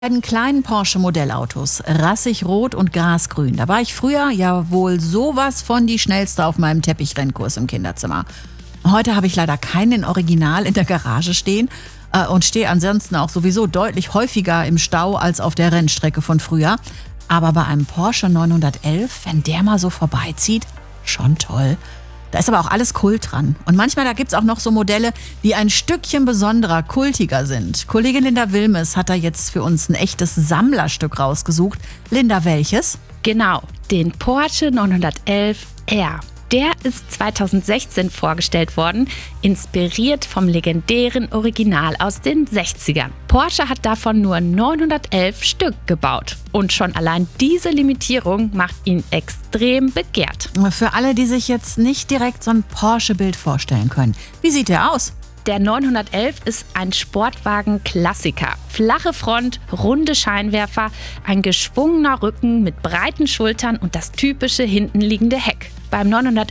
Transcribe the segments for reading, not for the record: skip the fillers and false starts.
Beiden kleinen Porsche Modellautos, rassig rot und grasgrün. Da war ich früher ja wohl sowas von die schnellste auf meinem Teppichrenntkurs im Kinderzimmer. Heute habe ich leider keinen Original in der Garage stehen und stehe ansonsten auch sowieso deutlich häufiger im Stau als auf der Rennstrecke von früher. Aber bei einem Porsche 911, wenn der mal so vorbeizieht, schon toll. Da ist aber auch alles Kult dran. Und manchmal, da gibt's auch noch so Modelle, die ein Stückchen besonderer, kultiger sind. Kollegin Linda Wilmes hat da jetzt für uns ein echtes Sammlerstück rausgesucht. Linda, welches? Genau, den Porsche 911 R. Der ist 2016 vorgestellt worden, inspiriert vom legendären Original aus den 60ern. Porsche hat davon nur 911 Stück gebaut. Und schon allein diese Limitierung macht ihn extrem begehrt. Für alle, die sich jetzt nicht direkt so ein Porsche-Bild vorstellen können. Wie sieht der aus? Der 911 ist ein Sportwagen-Klassiker. Flache Front, runde Scheinwerfer, ein geschwungener Rücken mit breiten Schultern und das typische hinten liegende Heck. Beim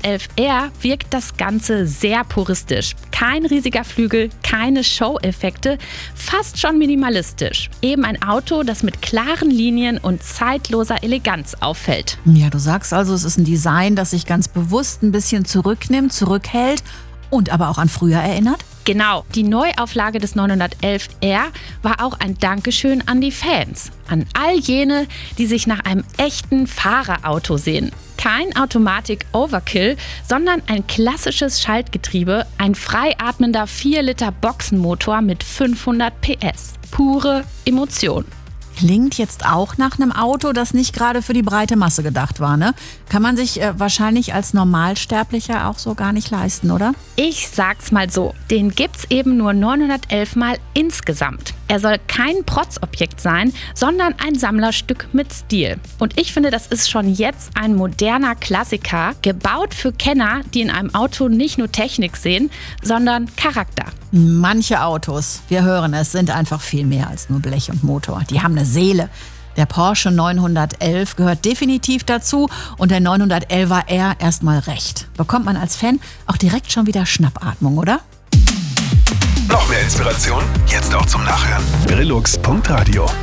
911R wirkt das Ganze sehr puristisch. Kein riesiger Flügel, keine Show-Effekte, fast schon minimalistisch. Eben ein Auto, das mit klaren Linien und zeitloser Eleganz auffällt. Ja, du sagst also, es ist ein Design, das sich ganz bewusst ein bisschen zurücknimmt, zurückhält und aber auch an früher erinnert? Genau, die Neuauflage des 911R war auch ein Dankeschön an die Fans. An all jene, die sich nach einem echten Fahrerauto sehen. Kein Automatik-Overkill, sondern ein klassisches Schaltgetriebe, ein frei atmender 4-Liter Boxenmotor mit 500 PS. Pure Emotion. Klingt jetzt auch nach einem Auto, das nicht gerade für die breite Masse gedacht war, ne? Kann man sich wahrscheinlich als Normalsterblicher auch so gar nicht leisten, oder? Ich sag's mal so, den gibt's eben nur 911 Mal insgesamt. Er soll kein Protzobjekt sein, sondern ein Sammlerstück mit Stil. Und ich finde, das ist schon jetzt ein moderner Klassiker, gebaut für Kenner, die in einem Auto nicht nur Technik sehen, sondern Charakter. Manche Autos, wir hören es, sind einfach viel mehr als nur Blech und Motor. Die haben eine Seele. Der Porsche 911 gehört definitiv dazu und der 911er R erstmal recht. Bekommt man als Fan auch direkt schon wieder Schnappatmung, oder? Noch mehr Inspiration? Jetzt auch zum Nachhören. Brillux.radio